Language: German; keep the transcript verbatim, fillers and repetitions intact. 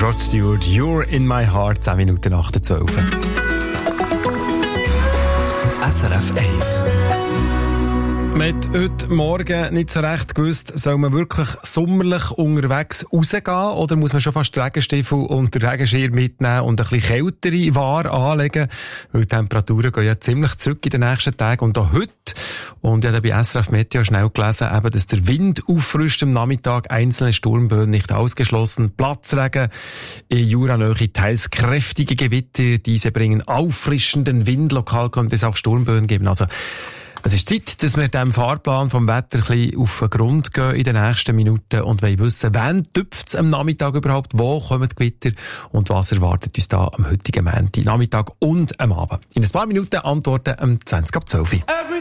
Rod Stewart, You're in my heart, zehn Minuten nach der zwölf. S R F eins. Man hat heute Morgen nicht so recht gewusst, soll man wirklich sommerlich unterwegs rausgehen oder muss man schon fast Regenstiefel und den Regenschirm mitnehmen und ein bisschen kältere Ware anlegen, weil die Temperaturen gehen ja ziemlich zurück in den nächsten Tagen und auch heute. Und ich habe bei S R F Meteo schnell gelesen, eben, dass der Wind auffrischt am Nachmittag, einzelne Sturmböen nicht ausgeschlossen, Platzregen in Juranähe, teils kräftige Gewitter, diese bringen auffrischenden Wind, lokal könnte es auch Sturmböen geben, also es ist Zeit, dass wir dem Fahrplan vom Wetter ein bisschen auf den Grund gehen in den nächsten Minuten und wollen wissen, wann tüpft es am Nachmittag überhaupt, wo kommen die Gewitter und was erwartet uns da am heutigen Montag, Nachmittag und am Abend. In ein paar Minuten antworten um zwanzig ab zwölf.